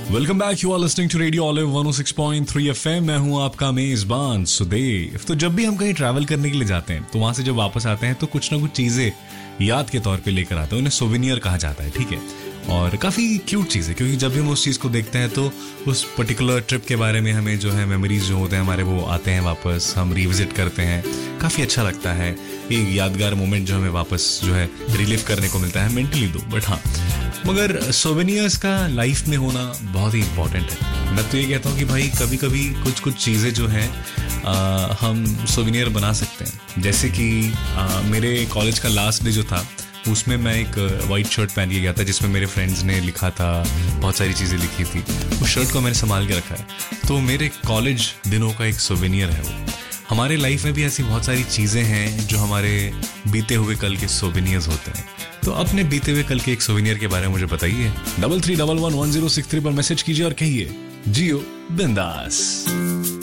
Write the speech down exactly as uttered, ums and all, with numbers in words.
Welcome back, you are listening to radio olive one O six point three FM. मैं हूं आपका मेजबान सुदेव। तो जब भी हम कहीं ट्रैवल करने के लिए जाते हैं तो वहां से जब वापस आते हैं तो कुछ ना कुछ चीजें याद के तौर पे लेकर आते हैं, उन्हें सोवेनियर कहा जाता है, ठीक है। और काफ़ी क्यूट चीज़ है क्योंकि जब भी हम उस चीज़ को देखते हैं तो उस पर्टिकुलर ट्रिप के बारे में हमें जो है मेमोरीज जो होते हैं हमारे वो आते हैं वापस, हम रिविजिट करते हैं, काफ़ी अच्छा लगता है। एक यादगार मोमेंट जो हमें वापस जो है रिलीव करने को मिलता है, मेंटली दो बट हाँ। मगर सोवेनियर्स का लाइफ में होना बहुत ही इंपॉर्टेंट है। मैं तो ये कहता हूँ कि भाई कभी कभी कुछ कुछ चीज़ें जो हैं हम सोवेनियर बना सकते हैं। जैसे कि आ, मेरे कॉलेज का लास्ट डे जो था उसमें मैं एक वाइट शर्ट पहन के गया था जिसमें मेरे फ्रेंड्स ने लिखा था, बहुत सारी चीज़ें लिखी थी। उस शर्ट को मैंने संभाल के रखा है, तो मेरे कॉलेज दिनों का एक सोवेनियर है वो। हमारे लाइफ में भी ऐसी बहुत सारी चीज़ें हैं जो हमारे बीते हुए कल के सोवेनियर्स होते हैं। तो अपने बीते हुए कल के एक सोवेनियर के बारे में मुझे बताइए। Double three double one one zero six three पर मैसेज कीजिए और कहिए जियो बिंदास।